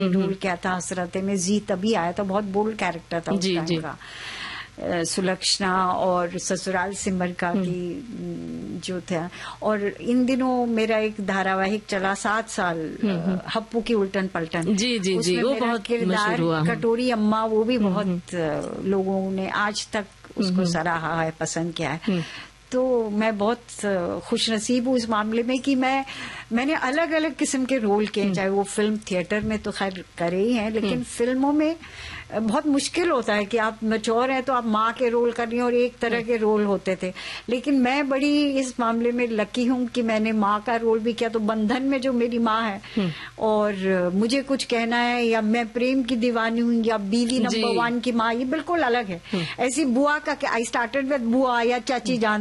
Role किया था हसरते में, जी तभी आया था, बहुत बोल्ड कैरेक्टर था उस टाइम का। सुलक्षणा और ससुराल सिमरका की जो था। और इन दिनों मेरा एक धारावाहिक चला 7 साल, हप्पू की उल्टन पलटन। जी, उसमें वो मेरा बहुत किरदार कटोरी अम्मा, वो भी बहुत लोगों ने आज तक उसको सराहा है, पसंद किया है। तो मैं बहुत खुशनसीब हूँ इस मामले में कि मैंने अलग अलग किस्म के रोल किए, चाहे वो फिल्म थिएटर में तो खैर करे ही हैं, लेकिन फिल्मों में बहुत मुश्किल होता है कि आप मैच्योर हैं तो आप माँ के रोल कर रही हैं, और एक तरह के रोल होते थे। लेकिन मैं बड़ी इस मामले में लकी हूँ कि मैंने माँ का रोल भी किया। तो बंधन में जो मेरी माँ है और मुझे कुछ कहना है, या मैं प्रेम की दीवानी हूँ, या बीवी नंबर 1 की माँ, ये बिल्कुल अलग है। ऐसी बुआ का, आई स्टार्टेड विद बुआ या चाची जान